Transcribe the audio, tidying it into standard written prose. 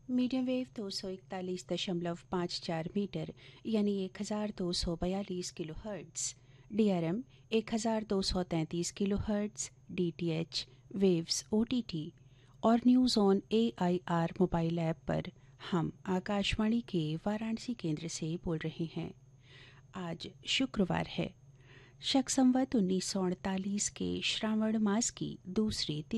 Medium wave 241.54 metre यानी 1242 kilo hertz, DRM 1233 kilo hertz, DTH waves OTT और news on AIR mobile app पर हम आकाशवाणी के वाराणसी केंद्र से बोल रहे हैं। आज शुक्रवार है, शक संवत 1948 के श्रावण मास की दूसरी